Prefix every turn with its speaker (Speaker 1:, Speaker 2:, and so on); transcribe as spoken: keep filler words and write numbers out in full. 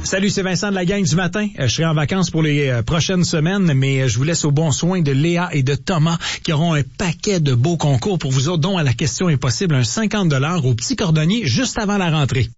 Speaker 1: Salut, c'est Vincent de la gang du matin. Je serai en vacances pour les euh, prochaines semaines, mais je vous laisse au bon soin de Léa et de Thomas qui auront un paquet de beaux concours pour vous autres, dont à la question impossible, un cinquante dollars au Petit Cordonnier juste avant la rentrée.